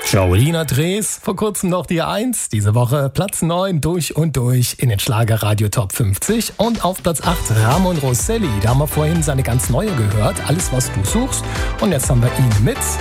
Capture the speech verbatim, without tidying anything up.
Jolina Drees, vor kurzem noch die eins, diese Woche Platz neun durch und durch in den Schlager-Radio Top fünfzig und auf Platz acht Ramon Rosselli, da haben wir vorhin seine ganz neue gehört, Alles was du suchst, und jetzt haben wir ihn mit